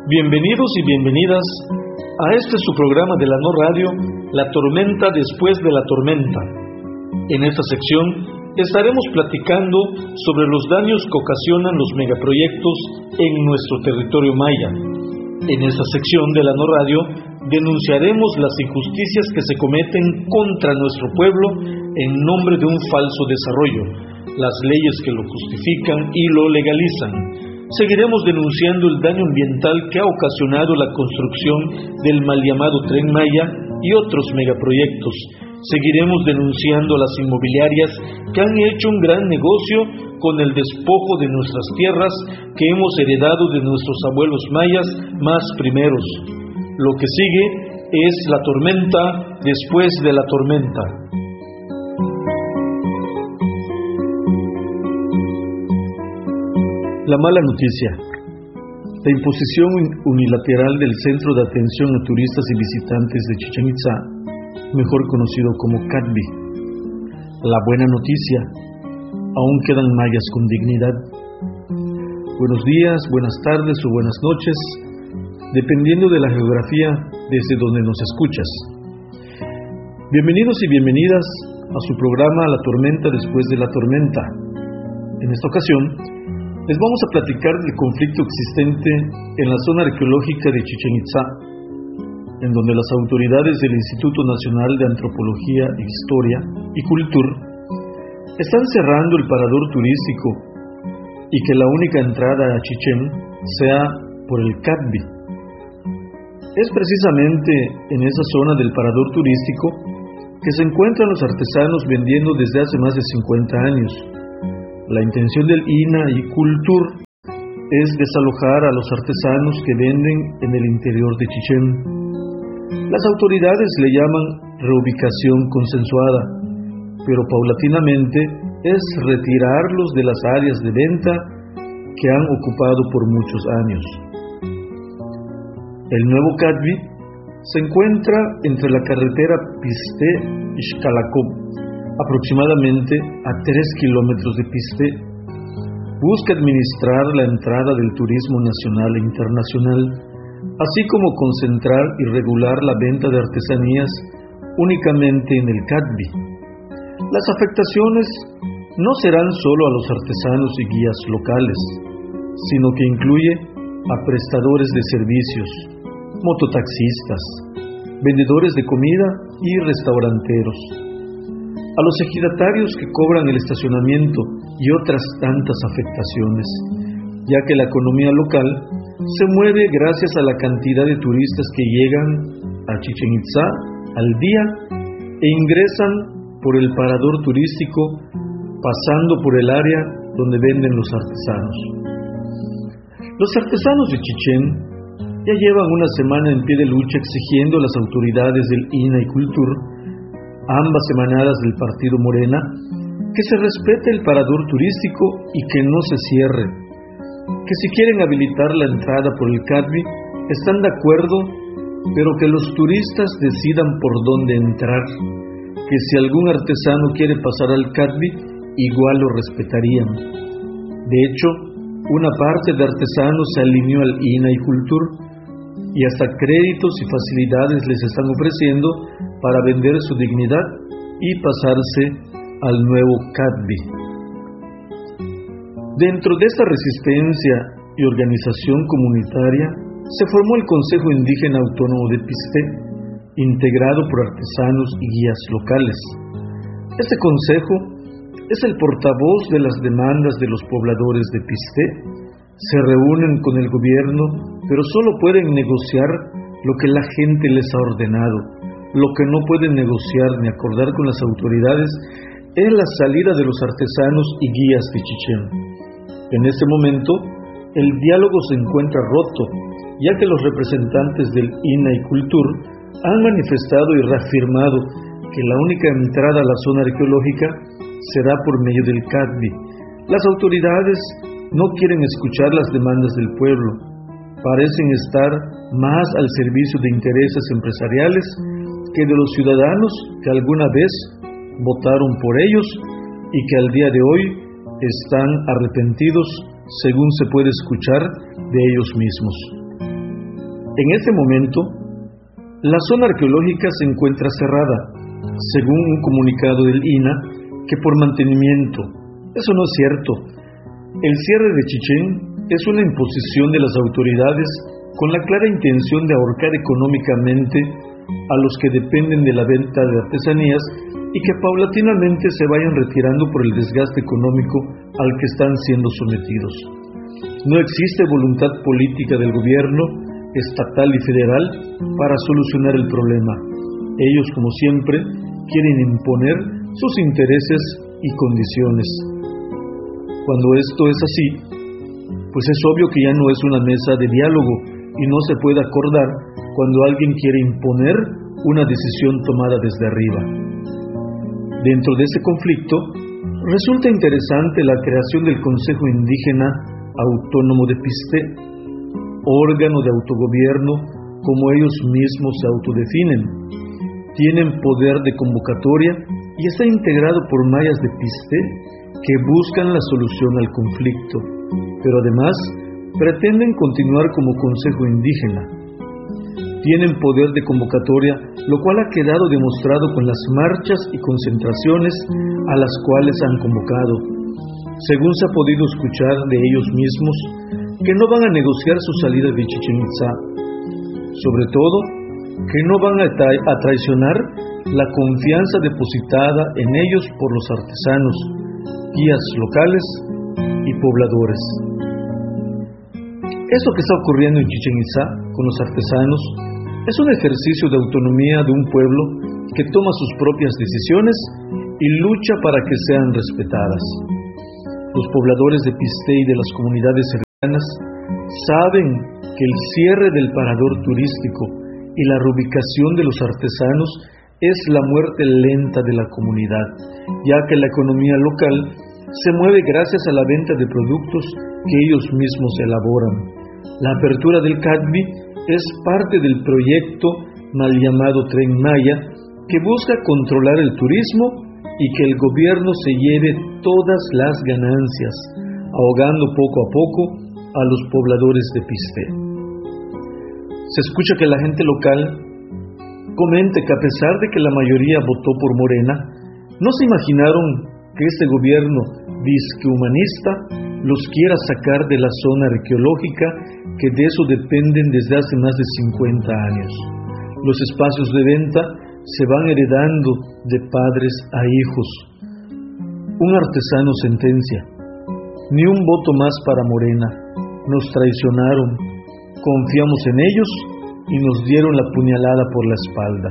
Bienvenidos y bienvenidas a este su programa de la No Radio, La Tormenta después de la tormenta. En esta sección estaremos platicando sobre los daños que ocasionan los megaproyectos en nuestro territorio maya. En esta sección de la No Radio denunciaremos las injusticias que se cometen contra nuestro pueblo en nombre de un falso desarrollo, las leyes que lo justifican y lo legalizan. Seguiremos denunciando el daño ambiental que ha ocasionado la construcción del mal llamado Tren Maya y otros megaproyectos. Seguiremos denunciando las inmobiliarias que han hecho un gran negocio con el despojo de nuestras tierras que hemos heredado de nuestros abuelos mayas más primeros. Lo que sigue es la tormenta después de la tormenta. La mala noticia: la imposición unilateral del Centro de Atención a Turistas y Visitantes de Chichén Itzá, mejor conocido como CATVI. La buena noticia: aún quedan mayas con dignidad. Buenos días, buenas tardes o buenas noches, dependiendo de la geografía desde donde nos escuchas. Bienvenidos y bienvenidas a su programa La Tormenta después de la tormenta. En esta ocasión les vamos a platicar del conflicto existente en la zona arqueológica de Chichén Itzá, en donde las autoridades del Instituto Nacional de Antropología, Historia y Cultura están cerrando el parador turístico y que la única entrada a Chichén sea por el CATVI. Es precisamente en esa zona del parador turístico que se encuentran los artesanos vendiendo desde hace más de 50 años. La intención del INA y Cultur es desalojar a los artesanos que venden en el interior de Chichén. Las autoridades le llaman reubicación consensuada, pero paulatinamente es retirarlos de las áreas de venta que han ocupado por muchos años. El nuevo CATVI se encuentra entre la carretera Pisté-Ixcalacop, aproximadamente a 3 kilómetros de Pisté. Busca administrar la entrada del turismo nacional e internacional, así como concentrar y regular la venta de artesanías únicamente en el CATVI. Las afectaciones no serán solo a los artesanos y guías locales, sino que incluye a prestadores de servicios, mototaxistas, vendedores de comida y restauranteros, a los ejidatarios que cobran el estacionamiento y otras tantas afectaciones, ya que la economía local se mueve gracias a la cantidad de turistas que llegan a Chichén Itzá al día e ingresan por el parador turístico, pasando por el área donde venden los artesanos. Los artesanos de Chichén ya llevan una semana en pie de lucha exigiendo a las autoridades del INA y Cultur, ambas emanadas del partido Morena, que se respete el parador turístico y que no se cierre, que si quieren habilitar la entrada por el CATVI están de acuerdo, pero que los turistas decidan por dónde entrar, que si algún artesano quiere pasar al CATVI igual lo respetarían. De hecho, una parte de artesanos se alineó al INA y Cultur y hasta créditos y facilidades les están ofreciendo para vender su dignidad y pasarse al nuevo CATVI. Dentro de esta resistencia y organización comunitaria se formó el Consejo Indígena Autónomo de Pisté, integrado por artesanos y guías locales. Este consejo es el portavoz de las demandas de los pobladores de Pisté. Se reúnen con el gobierno, pero solo pueden negociar lo que la gente les ha ordenado. Lo que no pueden negociar ni acordar con las autoridades es la salida de los artesanos y guías de Chichén. En este momento, el diálogo se encuentra roto, ya que los representantes del INA y Cultur han manifestado y reafirmado que la única entrada a la zona arqueológica será por medio del CATVI. Las autoridades no quieren escuchar las demandas del pueblo, parecen estar más al servicio de intereses empresariales que de los ciudadanos que alguna vez votaron por ellos y que al día de hoy están arrepentidos, según se puede escuchar de ellos mismos. En este momento, la zona arqueológica se encuentra cerrada, según un comunicado del INAH, que por mantenimiento. Eso no es cierto. El cierre de Chichén es una imposición de las autoridades con la clara intención de ahorcar económicamente a los que dependen de la venta de artesanías y que paulatinamente se vayan retirando por el desgaste económico al que están siendo sometidos. No existe voluntad política del gobierno estatal y federal para solucionar el problema. Ellos, como siempre, quieren imponer sus intereses y condiciones. Cuando esto es así, pues es obvio que ya no es una mesa de diálogo y no se puede acordar cuando alguien quiere imponer una decisión tomada desde arriba. Dentro de ese conflicto, resulta interesante la creación del Consejo Indígena Autónomo de Piste, órgano de autogobierno como ellos mismos se autodefinen. Tienen poder de convocatoria y está integrado por mayas de Piste que buscan la solución al conflicto, pero además pretenden continuar como consejo indígena. Tienen poder de convocatoria, lo cual ha quedado demostrado con las marchas y concentraciones a las cuales han convocado, según se ha podido escuchar de ellos mismos, que no van a negociar su salida de Chichén Itzá, sobre todo que no van a traicionar la confianza depositada en ellos por los artesanos, guías locales y pobladores. Esto que está ocurriendo en Chichén Itzá con los artesanos es un ejercicio de autonomía de un pueblo que toma sus propias decisiones y lucha para que sean respetadas. Los pobladores de Piste y de las comunidades cercanas saben que el cierre del parador turístico y la reubicación de los artesanos es la muerte lenta de la comunidad, ya que la economía local se mueve gracias a la venta de productos que ellos mismos elaboran. La apertura del CADBI es parte del proyecto mal llamado Tren Maya, que busca controlar el turismo y que el gobierno se lleve todas las ganancias, ahogando poco a poco a los pobladores de Piste. Se escucha que la gente local comente que a pesar de que la mayoría votó por Morena, no se imaginaron que este gobierno disque humanista los quiera sacar de la zona arqueológica, que de eso dependen desde hace más de 50 años. Los espacios de venta se van heredando de padres a hijos. Un artesano sentencia: ni un voto más para Morena, nos traicionaron, confiamos en ellos y nos dieron la puñalada por la espalda.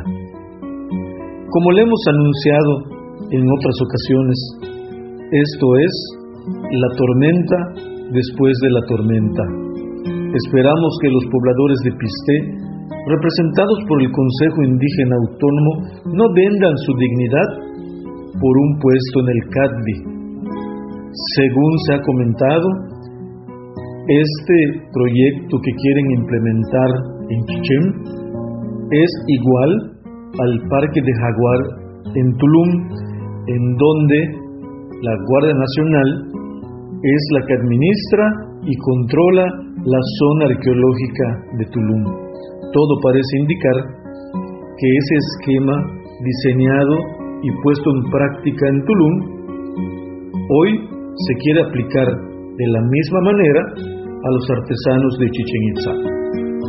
Como le hemos anunciado en otras ocasiones, esto es la tormenta después de la tormenta. Esperamos que los pobladores de Piste, representados por el Consejo Indígena Autónomo, no vendan su dignidad por un puesto en el CADBI. Según se ha comentado, este proyecto que quieren implementar en Chichén es igual al Parque de Jaguar en Tulum, en donde la Guardia Nacional es la que administra y controla la zona arqueológica de Tulum. Todo parece indicar que ese esquema diseñado y puesto en práctica en Tulum hoy se quiere aplicar de la misma manera a los artesanos de Chichén Itzá.